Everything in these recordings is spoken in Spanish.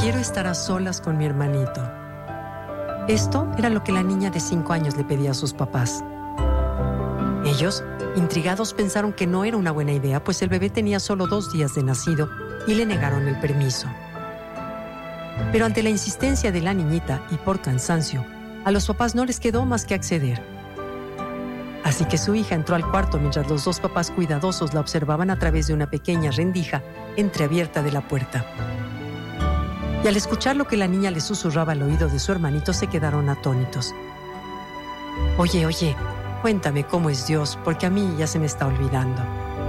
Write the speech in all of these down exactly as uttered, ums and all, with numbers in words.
Quiero estar a solas con mi hermanito. Esto era lo que la niña de cinco años le pedía a sus papás. Ellos, intrigados, pensaron que no era una buena idea, pues el bebé tenía solo dos días de nacido y le negaron el permiso. Pero ante la insistencia de la niñita y por cansancio, a los papás no les quedó más que acceder. Así que su hija entró al cuarto mientras los dos papás cuidadosos la observaban a través de una pequeña rendija entreabierta de la puerta. Y al escuchar lo que la niña le susurraba al oído de su hermanito, se quedaron atónitos. Oye, oye, cuéntame cómo es Dios, porque a mí ya se me está olvidando.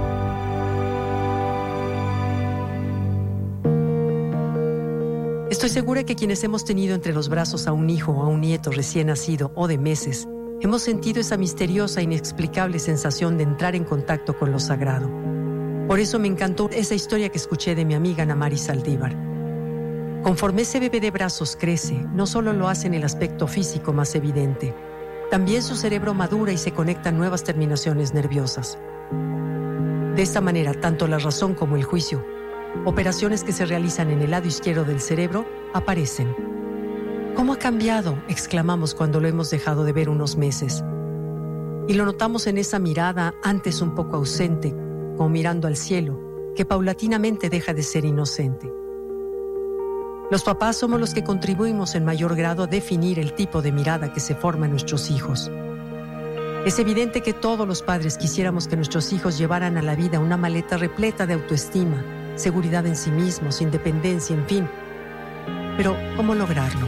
Estoy segura que quienes hemos tenido entre los brazos a un hijo o a un nieto recién nacido o de meses, hemos sentido esa misteriosa e inexplicable sensación de entrar en contacto con lo sagrado. Por eso me encantó esa historia que escuché de mi amiga Ana Mari Saldívar. Conforme ese bebé de brazos crece, no solo lo hace en el aspecto físico más evidente, también su cerebro madura y se conectan nuevas terminaciones nerviosas. De esta manera, tanto la razón como el juicio, operaciones que se realizan en el lado izquierdo del cerebro, aparecen. ¿Cómo ha cambiado?, exclamamos cuando lo hemos dejado de ver unos meses. Y lo notamos en esa mirada antes un poco ausente, como mirando al cielo, que paulatinamente deja de ser inocente. Los papás somos los que contribuimos en mayor grado a definir el tipo de mirada que se forma en nuestros hijos. Es evidente que todos los padres quisiéramos que nuestros hijos llevaran a la vida una maleta repleta de autoestima, seguridad en sí mismos, independencia, en fin. Pero, ¿cómo lograrlo?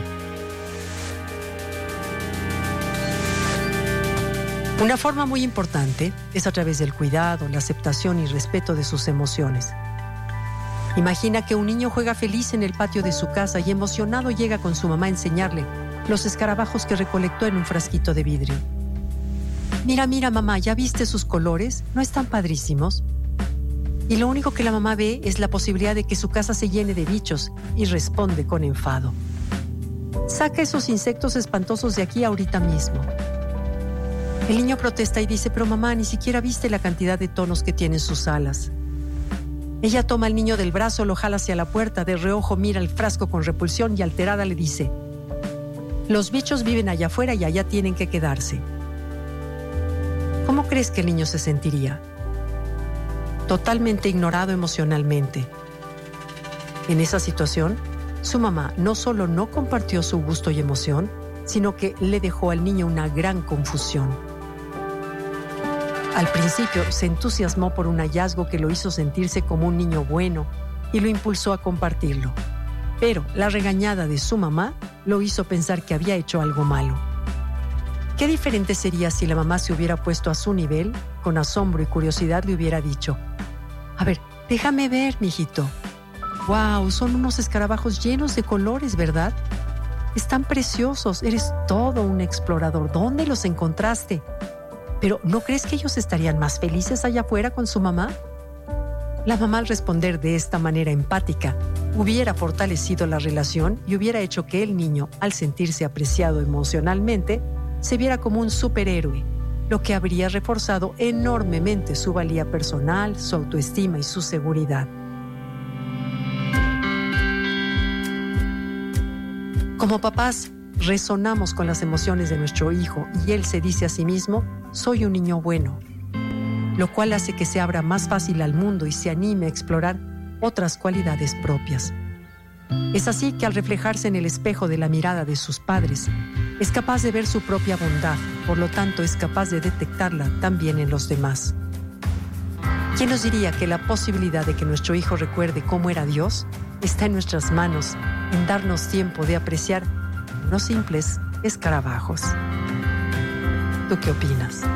Una forma muy importante es a través del cuidado, la aceptación y respeto de sus emociones. Imagina que un niño juega feliz en el patio de su casa y emocionado llega con su mamá a enseñarle los escarabajos que recolectó en un frasquito de vidrio. Mira, mira mamá, ¿ya viste sus colores? ¿No están padrísimos? Y lo único que la mamá ve es la posibilidad de que su casa se llene de bichos y responde con enfado. Saca esos insectos espantosos de aquí ahorita mismo. El niño protesta y dice, pero mamá, ni siquiera viste la cantidad de tonos que tienen sus alas. Ella toma al niño del brazo, lo jala hacia la puerta, de reojo mira el frasco con repulsión y alterada le dice, los bichos viven allá afuera y allá tienen que quedarse. ¿Cómo crees que el niño se sentiría? Totalmente ignorado emocionalmente. En esa situación, su mamá no solo no compartió su gusto y emoción, sino que le dejó al niño una gran confusión. Al principio se entusiasmó por un hallazgo que lo hizo sentirse como un niño bueno y lo impulsó a compartirlo. Pero la regañada de su mamá lo hizo pensar que había hecho algo malo. ¿Qué diferente sería si la mamá se hubiera puesto a su nivel, con asombro y curiosidad le hubiera dicho, a ver, déjame ver, mijito. ¡Wow! Son unos escarabajos llenos de colores, ¿verdad? Están preciosos, eres todo un explorador. ¿Dónde los encontraste? Pero, ¿no crees que ellos estarían más felices allá afuera con su mamá? La mamá, al responder de esta manera empática, hubiera fortalecido la relación y hubiera hecho que el niño, al sentirse apreciado emocionalmente, se viera como un superhéroe, lo que habría reforzado enormemente su valía personal, su autoestima y su seguridad. Como papás, resonamos con las emociones de nuestro hijo y él se dice a sí mismo, soy un niño bueno, lo cual hace que se abra más fácil al mundo y se anime a explorar otras cualidades propias. Es así que al reflejarse en el espejo de la mirada de sus padres, es capaz de ver su propia bondad, por lo tanto es capaz de detectarla también en los demás. ¿Quién nos diría que la posibilidad de que nuestro hijo recuerde cómo era Dios está en nuestras manos, en darnos tiempo de apreciar los simples escarabajos? ¿Tú qué opinas?